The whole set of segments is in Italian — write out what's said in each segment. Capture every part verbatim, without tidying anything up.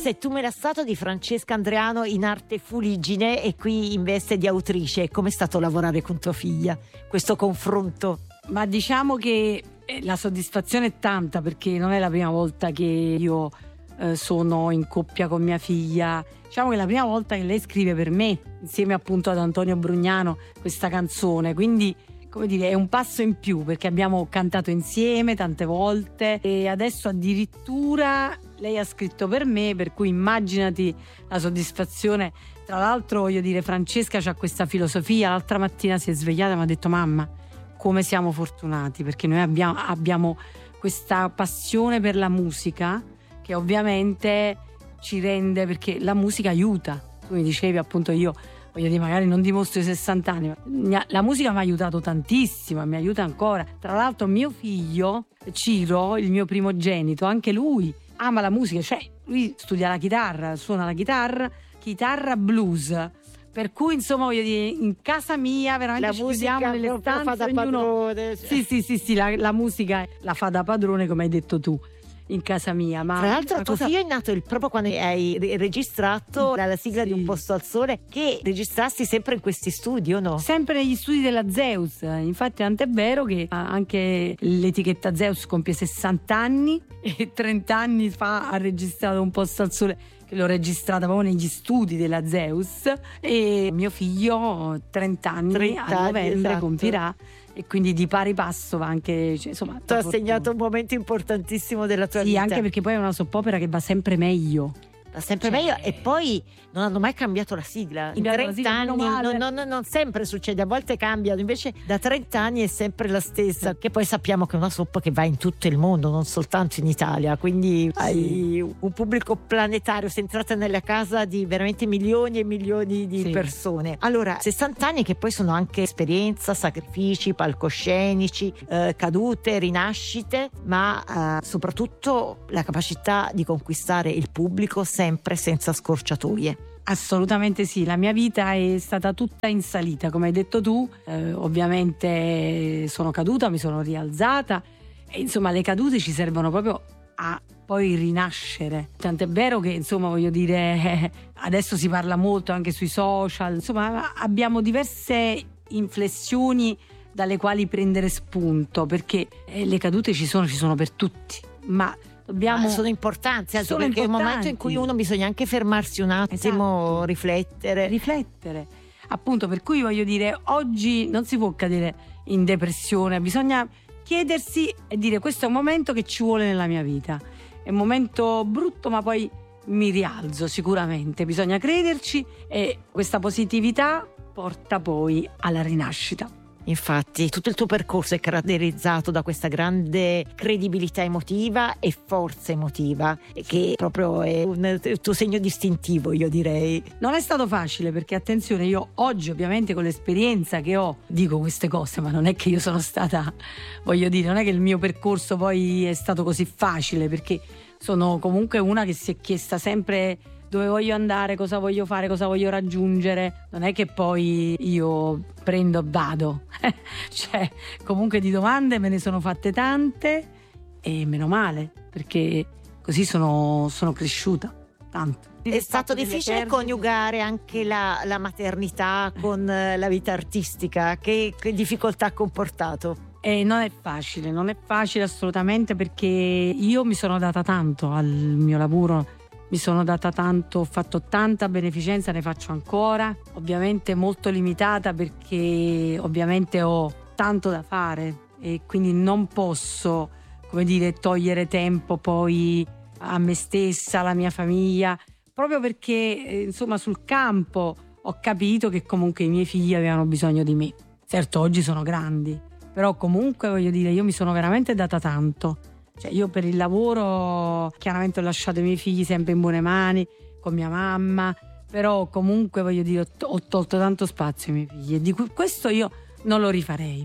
Questo è Tu me la stato di Francesca Andreano in arte fuliggine e qui in veste di autrice. Com'è stato lavorare con tua figlia? Questo confronto? Ma diciamo che la soddisfazione è tanta, perché non è la prima volta che io eh, sono in coppia con mia figlia. Diciamo che è la prima volta che lei scrive per me, insieme appunto ad Antonio Brugnano, questa canzone. Quindi, come dire, è un passo in più, perché abbiamo cantato insieme tante volte e adesso addirittura lei ha scritto per me, per cui immaginati la soddisfazione. Tra l'altro, voglio dire, Francesca c'ha questa filosofia. L'altra mattina si è svegliata e mi ha detto: mamma, come siamo fortunati, perché noi abbiamo, abbiamo questa passione per la musica che ovviamente ci rende, perché la musica aiuta. Tu mi dicevi appunto, io voglio dire, magari non dimostro i sessanta anni, ma la musica mi ha aiutato tantissimo e mi aiuta ancora. Tra l'altro mio figlio Ciro, il mio primogenito, anche lui ama la musica, cioè lui studia la chitarra, suona la chitarra, chitarra blues. Per cui insomma, voglio dire, in casa mia veramente la ci musica chiudiamo nelle stanze, fa da ognuno... padrone. Sì, sì, sì, sì, la, la musica la fa da padrone, come hai detto tu, in casa mia. Ma tra l'altro tuo cosa... figlio è nato il, proprio quando hai registrato la, la sigla sì. di Un posto al sole, che registrasti sempre in questi studi, o no? Sempre negli studi della Zeus. Infatti tant'è vero che anche l'etichetta Zeus compie sessanta anni e trenta anni fa ha registrato Un posto al sole, che l'ho registrata proprio negli studi della Zeus, e mio figlio trenta anni a novembre, esatto, compirà, e quindi di pari passo va anche, cioè, insomma, tu hai segnato un momento importantissimo della tua sì, vita. Sì, anche perché poi è una soppopera che va sempre meglio. Va sempre cioè, meglio, e poi non hanno mai cambiato la sigla in trenta anni. Non, non, non sempre succede, a volte cambiano, invece da trenta anni è sempre la stessa, che poi sappiamo che è una soppa che va in tutto il mondo, non soltanto in Italia, quindi sì, hai un pubblico planetario, sei entrata nella casa di veramente milioni e milioni di sì. persone. Allora, sessanta anni che poi sono anche esperienza, sacrifici, palcoscenici, eh, cadute, rinascite, ma eh, soprattutto la capacità di conquistare il pubblico sempre senza scorciatoie. Assolutamente sì, la mia vita è stata tutta in salita, come hai detto tu. Eh, ovviamente sono caduta, mi sono rialzata e insomma le cadute ci servono proprio a poi rinascere. Tant'è vero che insomma, voglio dire, eh, adesso si parla molto anche sui social, insomma abbiamo diverse inflessioni dalle quali prendere spunto, perché eh, le cadute ci sono, ci sono per tutti, ma dobbiamo... ah, sono importanti, anche sono perché importanti. è un momento in cui uno bisogna anche fermarsi un attimo, esatto, riflettere riflettere appunto, per cui voglio dire, oggi non si può cadere in depressione, bisogna chiedersi e dire: questo è un momento che ci vuole nella mia vita, è un momento brutto ma poi mi rialzo sicuramente, bisogna crederci e questa positività porta poi alla rinascita. Infatti tutto il tuo percorso è caratterizzato da questa grande credibilità emotiva e forza emotiva, che proprio è un tuo segno distintivo, io direi. Non è stato facile, perché attenzione, io oggi ovviamente con l'esperienza che ho dico queste cose, ma non è che io sono stata, voglio dire, non è che il mio percorso poi è stato così facile, perché sono comunque una che si è chiesta sempre dove voglio andare, cosa voglio fare, cosa voglio raggiungere. Non è che poi io prendo e vado. Cioè, comunque di domande me ne sono fatte tante e meno male, perché così sono, sono cresciuta tanto. È stato difficile coniugare anche la, la maternità con la vita artistica? Che, che difficoltà ha comportato? Eh, non è facile, non è facile assolutamente, perché io mi sono data tanto al mio lavoro. Mi sono data tanto, ho fatto tanta beneficenza, ne faccio ancora, ovviamente molto limitata, perché ovviamente ho tanto da fare e quindi non posso, come dire, togliere tempo poi a me stessa, alla mia famiglia, proprio perché eh, insomma sul campo ho capito che comunque i miei figli avevano bisogno di me. Certo, oggi sono grandi, però comunque voglio dire, io mi sono veramente data tanto. Cioè, io per il lavoro chiaramente ho lasciato i miei figli sempre in buone mani, con mia mamma, però comunque voglio dire, ho tolto tanto spazio ai miei figli e di questo io non lo rifarei.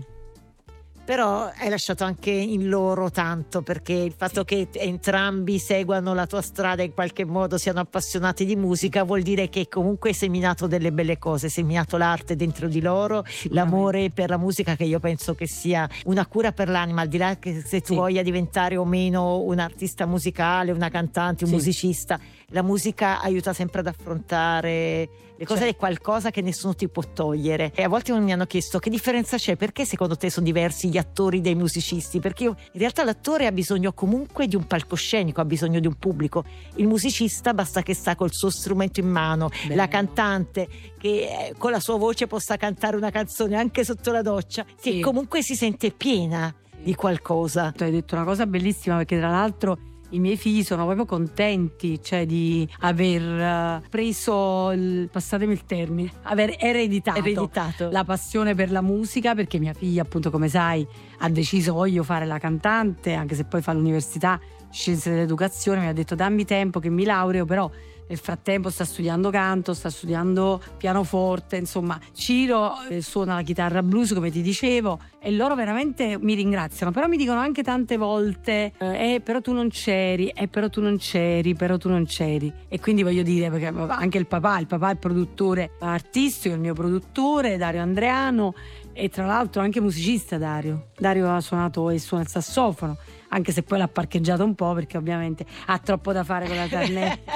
Però hai lasciato anche in loro tanto, perché il fatto sì. che entrambi seguano la tua strada, in qualche modo siano appassionati di musica, vuol dire che comunque hai seminato delle belle cose, hai seminato l'arte dentro di loro, l'amore per la musica, che io penso che sia una cura per l'anima, al di là che se tu sì. voglia diventare o meno un artista musicale, una cantante, un sì. musicista, la musica aiuta sempre ad affrontare le cose, Cioè. è qualcosa che nessuno ti può togliere. E a volte mi hanno chiesto che differenza c'è, perché secondo te sono diversi gli attori dai musicisti? Perché io, in realtà l'attore ha bisogno comunque di un palcoscenico, ha bisogno di un pubblico. Il musicista basta che sta col suo strumento in mano. Bello. La cantante che eh, con la sua voce possa cantare una canzone anche sotto la doccia, che Sì. comunque si sente piena di qualcosa. Tu hai detto una cosa bellissima, perché tra l'altro i miei figli sono proprio contenti, cioè di aver eh, preso il, passatemi il termine, aver ereditato, Ereditato. la passione per la musica, perché mia figlia, appunto, come sai, ha deciso voglio fare la cantante, anche se poi fa l'università scienze dell'educazione. Mi ha detto dammi tempo che mi laureo, però nel frattempo sta studiando canto, sta studiando pianoforte, insomma. Ciro eh, suona la chitarra blues, come ti dicevo, e loro veramente mi ringraziano, però mi dicono anche tante volte eh, eh però tu non c'eri, eh però tu non c'eri, però tu non c'eri. E quindi voglio dire, perché anche il papà, il papà è il produttore artistico, il mio produttore Dario Andreano, e tra l'altro anche musicista Dario. Dario ha suonato e suona il sassofono, anche se poi l'ha parcheggiato un po' perché ovviamente ha troppo da fare con la carnetta.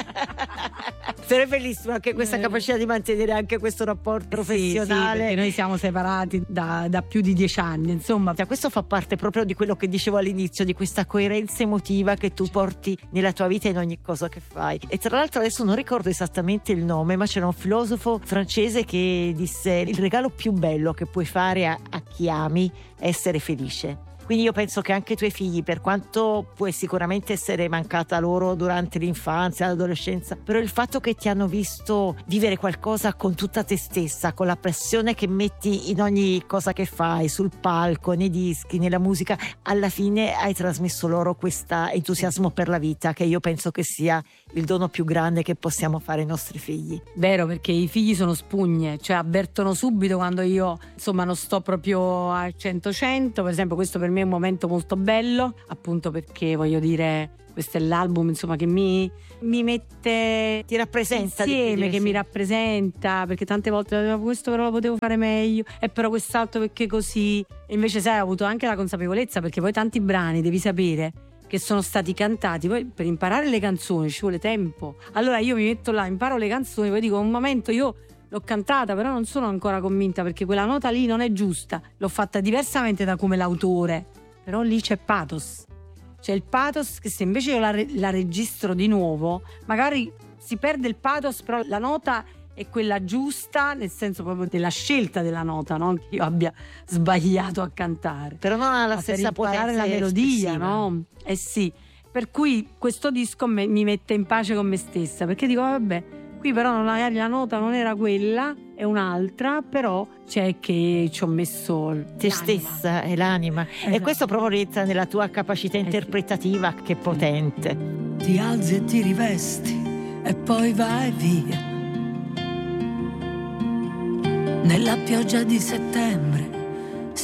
Però è bellissimo anche questa capacità di mantenere anche questo rapporto professionale. Sì, sì, perché noi siamo separati da, da più di dieci anni, insomma. Cioè, questo fa parte proprio di quello che dicevo all'inizio, di questa coerenza emotiva che tu porti nella tua vita in ogni cosa che fai. E tra l'altro adesso non ricordo esattamente il nome, ma c'era un filosofo francese che disse: il regalo più bello che puoi fare a, a chi ami è essere felice. Quindi io penso che anche i tuoi figli, per quanto puoi sicuramente essere mancata loro durante l'infanzia, l'adolescenza, però il fatto che ti hanno visto vivere qualcosa con tutta te stessa, con la passione che metti in ogni cosa che fai, sul palco, nei dischi, nella musica, alla fine hai trasmesso loro questo entusiasmo per la vita, che io penso che sia il dono più grande che possiamo fare ai nostri figli. Vero, perché i figli sono spugne, cioè avvertono subito quando io insomma non sto proprio al cento cento. Per esempio questo per me è un momento molto bello, appunto perché voglio dire, questo è l'album insomma che mi, mi mette Ti rappresenta insieme, di che mi rappresenta, perché tante volte questo però lo potevo fare meglio, e però quest'altro perché così. E invece sai, ho avuto anche la consapevolezza, perché poi tanti brani devi sapere che sono stati cantati, poi per imparare le canzoni ci vuole tempo. Allora io mi metto là, imparo le canzoni, poi dico un momento, io l'ho cantata però non sono ancora convinta, perché quella nota lì non è giusta, l'ho fatta diversamente da come l'autore, però lì c'è pathos, c'è il pathos che se invece io la, re- la registro di nuovo magari si perde il pathos, però la nota è quella giusta, nel senso proprio della scelta della nota, non che io abbia sbagliato a cantare, però non ha la ma stessa per imparare potenza la melodia, espressiva. no? Eh sì, per cui questo disco me, mi mette in pace con me stessa, perché dico vabbè, qui però magari la nota non era quella, è un'altra, però c'è che ci ho messo te l'anima. stessa e l'anima, Esatto. e questo proprio rientra nella tua capacità sì. interpretativa, che è potente. Ti alzi e ti rivesti e poi vai via. Nella pioggia di settembre